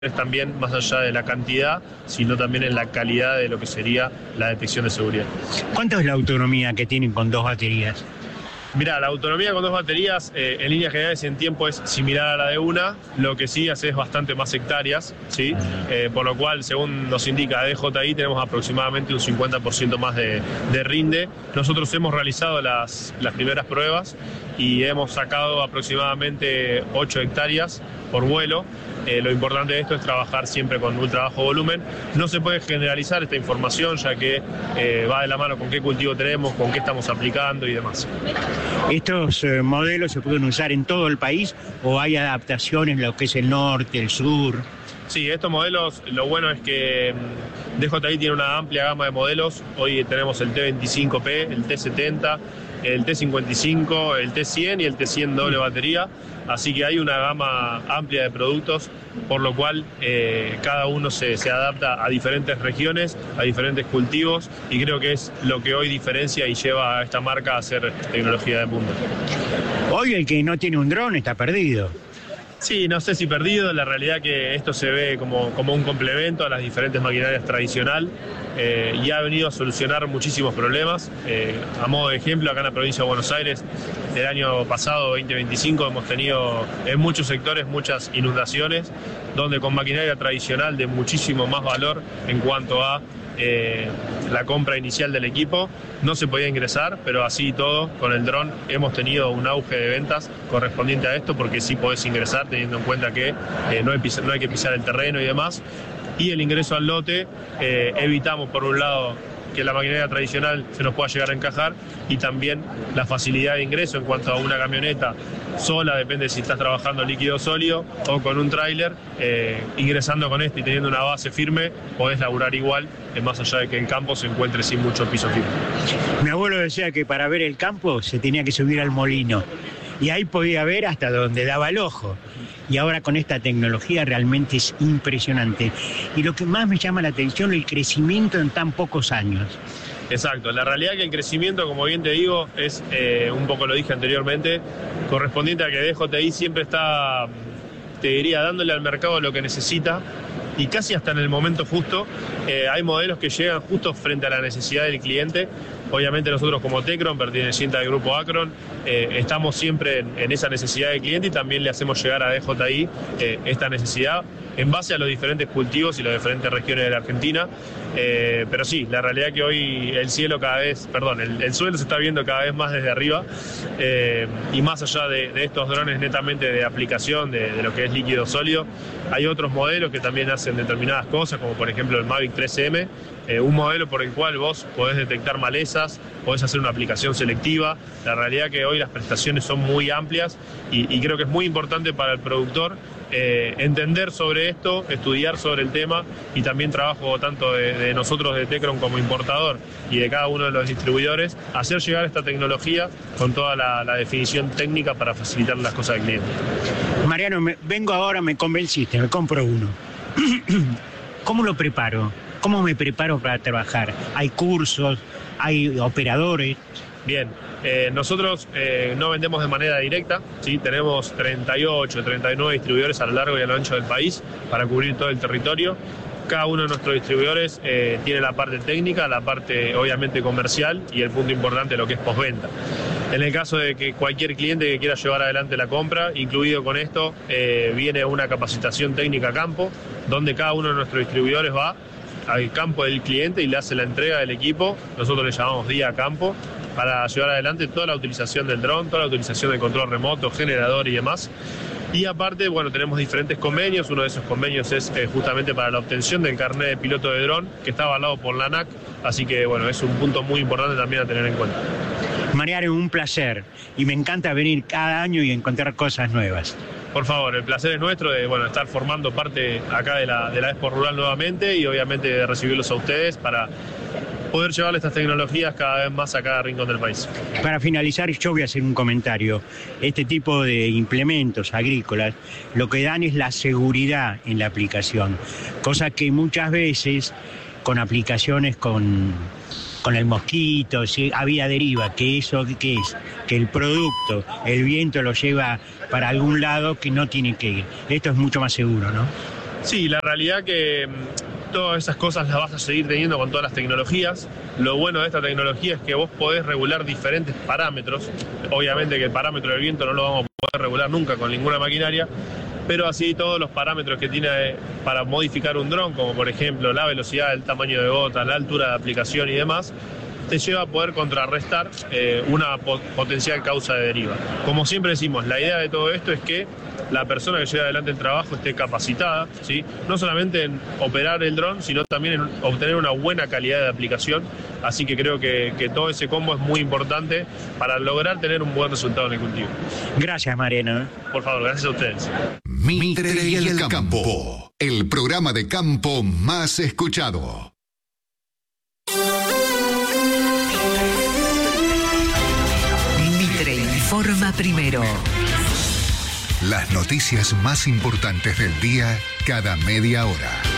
es también más allá de la cantidad, sino también en la calidad de lo que sería la detección de seguridad. ¿Cuánto es la autonomía que tienen con 2 baterías? Mirá, la autonomía con 2 baterías en líneas generales en tiempo es similar a la de una, lo que sí hace es bastante más hectáreas, ¿sí? Por lo cual, según nos indica DJI, tenemos aproximadamente un 50% más de rinde. Nosotros hemos realizado las primeras pruebas y hemos sacado aproximadamente 8 hectáreas por vuelo. Lo importante de esto es trabajar siempre con ultra bajo volumen. No se puede generalizar esta información, ya que va de la mano con qué cultivo tenemos, con qué estamos aplicando y demás. ¿Estos modelos se pueden usar en todo el país o hay adaptaciones en lo que es el norte, el sur? Sí, estos modelos, lo bueno es que DJI tiene una amplia gama de modelos. Hoy tenemos el T25P, el T70, el T55, el T100 y el T100 doble batería. Así que hay una gama amplia de productos, por lo cual cada uno se adapta a diferentes regiones, a diferentes cultivos, y creo que es lo que hoy diferencia y lleva a esta marca a ser tecnología de punta. Hoy el que no tiene un dron está perdido. Sí, no sé si perdido, la realidad que esto se ve como un complemento a las diferentes maquinarias tradicional y ha venido a solucionar muchísimos problemas. A modo de ejemplo, acá en la provincia de Buenos Aires, el año pasado, 2025, hemos tenido en muchos sectores muchas inundaciones, donde con maquinaria tradicional de muchísimo más valor en cuanto a la compra inicial del equipo, no se podía ingresar, pero así y todo, con el dron hemos tenido un auge de ventas correspondiente a esto, porque sí podés ingresar teniendo en cuenta que no hay que pisar el terreno y demás. Y el ingreso al lote, evitamos por un lado que la maquinaria tradicional se nos pueda llegar a encajar, y también la facilidad de ingreso en cuanto a una camioneta sola, depende si estás trabajando líquido o sólido, o con un tráiler, ingresando con esto y teniendo una base firme, podés laburar igual, más allá de que el campo se encuentre sin mucho piso firme. Mi abuelo decía que para ver el campo se tenía que subir al molino, y ahí podía ver hasta donde daba el ojo. Y ahora con esta tecnología realmente es impresionante. Y lo que más me llama la atención es el crecimiento en tan pocos años. Exacto, la realidad que el crecimiento, como bien te digo, es, un poco lo dije anteriormente, correspondiente a que DJI siempre está, te diría, dándole al mercado lo que necesita, y casi hasta en el momento justo. Hay modelos que llegan justo frente a la necesidad del cliente. Obviamente nosotros como Tecron, perteneciente al grupo Acron, estamos siempre en esa necesidad del cliente, y también le hacemos llegar a DJI esta necesidad en base a los diferentes cultivos y las diferentes regiones de la Argentina. Pero sí, la realidad que hoy el suelo se está viendo cada vez más desde arriba, y más allá de estos drones netamente de aplicación de lo que es líquido sólido, hay otros modelos que también hacen determinadas cosas, como por ejemplo el Mavic 3M, un modelo por el cual vos podés detectar malezas, podés hacer una aplicación selectiva. La realidad que hoy las prestaciones son muy amplias, y creo que es muy importante para el productor entender sobre esto, estudiar sobre el tema, y también trabajo tanto de nosotros de Tecron como importador y de cada uno de los distribuidores, hacer llegar esta tecnología con toda la definición técnica para facilitar las cosas al cliente. Mariano, vengo ahora, me convenciste, me compro uno. ¿Cómo lo preparo? ¿Cómo me preparo para trabajar? ¿Hay cursos? ¿Hay operadores? Bien, nosotros no vendemos de manera directa, ¿sí? Tenemos 38, 39 distribuidores a lo largo y a lo ancho del país para cubrir todo el territorio. Cada uno de nuestros distribuidores tiene la parte técnica, la parte obviamente comercial, y el punto importante lo que es postventa. En el caso de que cualquier cliente que quiera llevar adelante la compra, incluido con esto, viene una capacitación técnica a campo, donde cada uno de nuestros distribuidores va al campo del cliente y le hace la entrega del equipo. Nosotros le llamamos día a campo, para llevar adelante toda la utilización del dron, toda la utilización del control remoto, generador y demás. Y aparte, bueno, tenemos diferentes convenios. Uno de esos convenios es justamente para la obtención del carnet de piloto de dron, que está avalado por la ANAC, así que bueno, es un punto muy importante también a tener en cuenta. Mariano, un placer, y me encanta venir cada año y encontrar cosas nuevas. Por favor, el placer es nuestro de estar formando parte acá de la Expo Rural nuevamente, y obviamente de recibirlos a ustedes para poder llevarle estas tecnologías cada vez más a cada rincón del país. Para finalizar, yo voy a hacer un comentario. Este tipo de implementos agrícolas lo que dan es la seguridad en la aplicación, cosa que muchas veces con aplicaciones con el mosquito, ¿sí? Había deriva, que eso que es, que el producto, el viento lo lleva para algún lado que no tiene que ir. Esto es mucho más seguro, ¿no? Sí, la realidad que todas esas cosas las vas a seguir teniendo con todas las tecnologías. Lo bueno de esta tecnología es que vos podés regular diferentes parámetros. Obviamente que el parámetro del viento no lo vamos a poder regular nunca con ninguna maquinaria, pero así todos los parámetros que tiene para modificar un dron, como por ejemplo la velocidad, el tamaño de gota, la altura de aplicación y demás, te lleva a poder contrarrestar una potencial causa de deriva. Como siempre decimos, la idea de todo esto es que la persona que lleva adelante el trabajo esté capacitada, ¿sí? No solamente en operar el dron, sino también en obtener una buena calidad de aplicación. Así que creo que todo ese combo es muy importante para lograr tener un buen resultado en el cultivo. Gracias, Mariano. Por favor, gracias a ustedes. Mitre y el campo, el programa de campo más escuchado. Mitre informa primero. Las noticias más importantes del día cada media hora.